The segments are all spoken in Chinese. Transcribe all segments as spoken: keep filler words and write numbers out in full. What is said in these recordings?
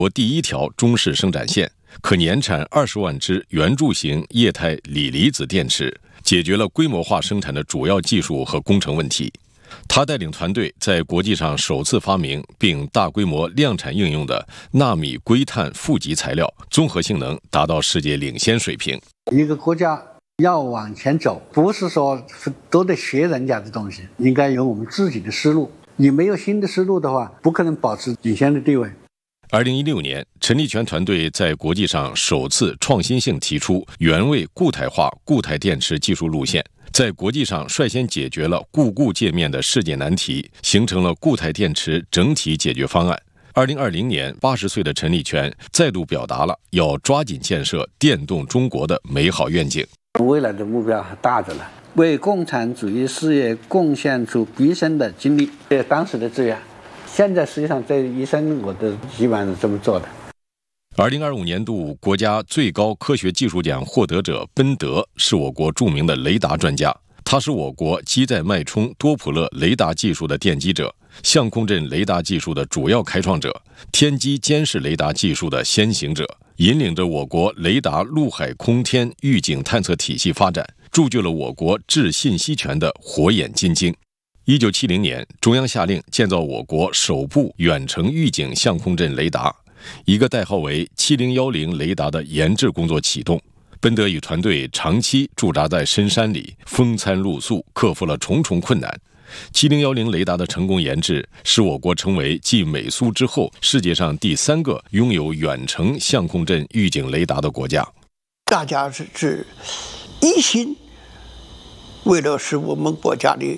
国第一条中式生产线，可年产二十万只圆柱形液态锂离子电池，解决了规模化生产的主要技术和工程问题。他带领团队在国际上首次发明并大规模量产应用的纳米硅碳负极材料，综合性能达到世界领先水平。 一个国家要往前走，不是说都得学人家的东西，应该有我们自己的思路。你没有新的思路的话，不可能保持领先的地位。 二零一六年，陈立全团队在国际上首次创新性提出原位固态化固态电池技术路线，在国际上率先解决了固固界面的世界难题，形成了固态电池整体解决方案。二零二零年，八十岁的陈立全再度表达了要抓紧建设电动中国的美好愿景。 未来的目标还大着呢，为共产主义事业贡献出毕生的精力，这当时的志愿。现在实际上这一生我都基本上是这么做的。 二零二五年度国家最高科学技术奖获得者奔德是我国著名的雷达专家，他是我国机载脉冲多普勒雷达技术的奠基者，相控阵雷达技术的主要开创者，天基监视雷达技术的先行者，引领着我国雷达陆海空天预警探测体系发展，铸就了我国制信息权的火眼金睛。一九七零年，中央下令建造我国首部远程预警相控阵雷达，一个代号为七零一零雷达的研制工作启动。奔德与团队长期驻扎在深山里，风餐露宿，克服了重重困难。七零一零雷达的成功研制，使我国成为继美苏之后世界上第三个拥有远程相控阵预警雷达的国家。 大家是是一心为了使我们国家的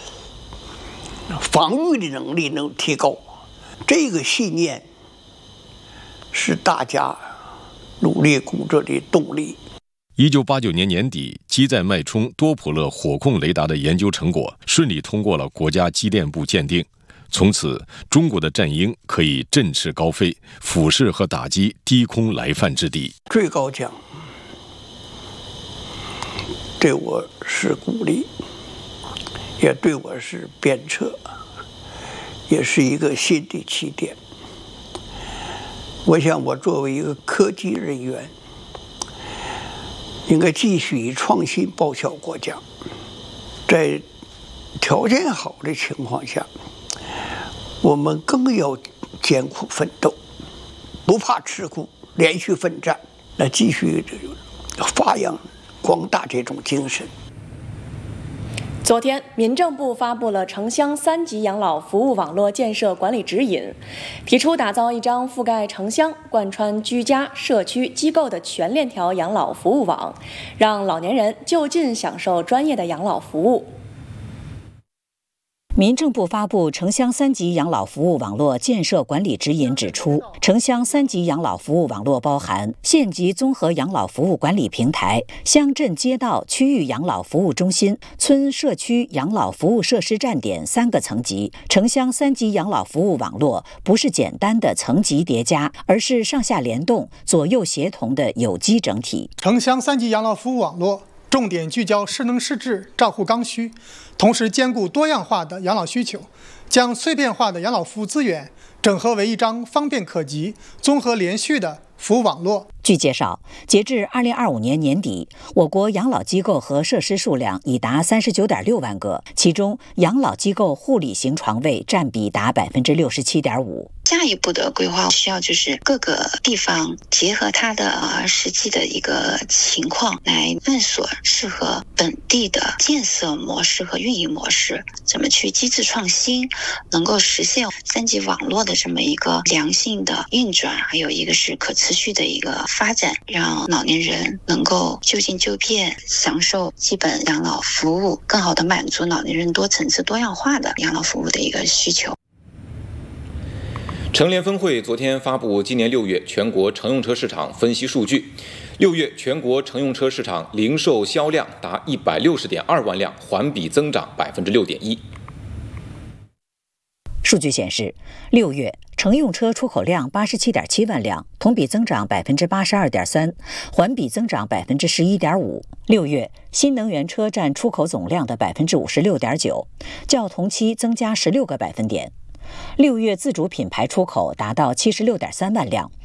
防御的能力能提高，这个信念是大家努力工作的动力。 一九八九年年底，机载脉冲多普勒火控雷达的研究成果顺利通过了国家机电部鉴定，从此中国的战鹰可以振翅高飞，俯视和打击低空来犯之敌。 最高奖对我是鼓励，也对我是鞭策，也是一个新的起点。我想我作为一个科技人员，应该继续以创新报效国家，在条件好的情况下，我们更要艰苦奋斗，不怕吃苦，连续奋战，来继续发扬光大这种精神。 昨天，民政部发布了城乡三级养老服务网络建设管理指引，提出打造一张覆盖城乡、贯穿居家、社区、机构的全链条养老服务网，让老年人就近享受专业的养老服务。 民政部发布城乡三级养老服务网络建设管理指引指出，城乡三级养老服务网络包含县级综合养老服务管理平台、乡镇街道区域养老服务中心、村社区养老服务设施站点三个层级。城乡三级养老服务网络不是简单的层级叠加，而是上下联动、左右协同的有机整体。 城乡三级养老服务网络重点聚焦失能失智照护刚需，同时兼顾多样化的养老需求，将碎片化的养老服务资源整合为一张方便可及、综合连续的服务网络。 据介绍，截至二零二五年年底，我国养老机构和设施数量已达三十九点六万个，其中养老机构护理型床位占比达百分之六十七点五。 下一步的规划需要就是各个地方结合它的、呃、实际的一个情况来探索适合本地的建设模式和运营模式，怎么去机制创新，能够实现三级网络的这么一个良性的运转，还有一个是可持续的一个发展，让老年人能够就近就便享受基本养老服务，更好的满足老年人多层次多样化的养老服务的一个需求。 乘联分会昨天发布今年六月全国乘用车市场分析数据，六月全国乘用车市场零售销量达一百六十点二万辆，环比增长百分之六点一。 数据显示，六月乘用车出口量八十七点七万辆，同比增长百分之八十二点三，环比增长百分之十一点五。六月新能源车占出口总量的百分之五十六点九，较同期增加十六个百分点。 六月自主品牌出口达到七十六点三万辆，